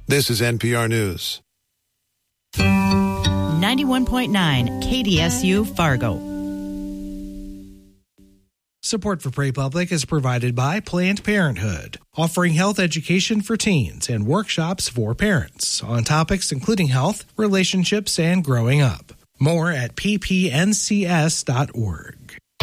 This is NPR News. 91.9 KDSU Fargo. Support for Prairie Public is provided by Planned Parenthood, offering health education for teens and workshops for parents on topics including health, relationships, and growing up. More at ppncs.org.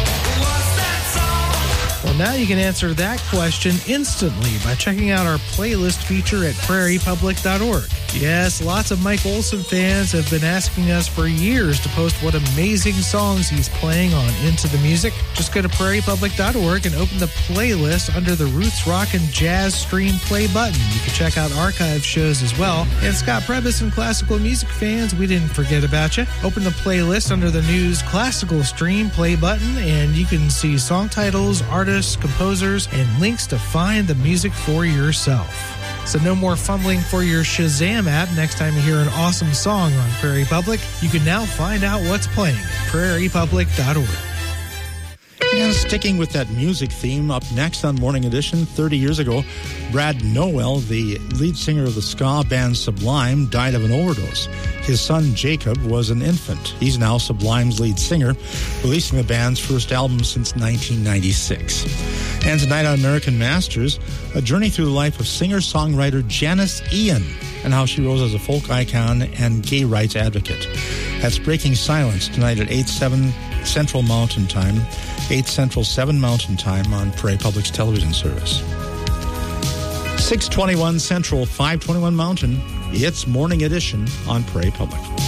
Well, now you can answer that question instantly by checking out our playlist feature at prairiepublic.org. Yes, lots of Mike Olson fans have been asking us for years to post what amazing songs he's playing on Into the Music. Just go to prairiepublic.org and open the playlist under the Roots Rock and Jazz Stream Play button. You can check out archive shows as well. And Scott Prebis and classical music fans, we didn't forget about you. Open the playlist under the News Classical Stream Play button, and you can see song titles, artists, composers, and links to find the music for yourself. So no more fumbling for your Shazam app next time you hear an awesome song on Prairie Public. You can now find out what's playing at prairiepublic.org. And sticking with that music theme, up next on Morning Edition, 30 years ago, Brad Nowell, the lead singer of the ska band Sublime, died of an overdose. His son Jacob was an infant. He's now Sublime's lead singer, releasing the band's first album since 1996. And tonight on American Masters, a journey through the life of singer-songwriter Janis Ian and how she rose as a folk icon and gay rights advocate. That's Breaking Silence tonight at 8/7 Central Mountain Time, 8 Central, 7 Mountain Time on Prairie Public's television service. 6:21 Central, 5:21 Mountain. It's Morning Edition on Prairie Public.